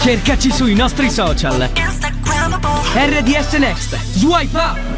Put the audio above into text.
Cercaci sui nostri social. RDS Next. Swipe up!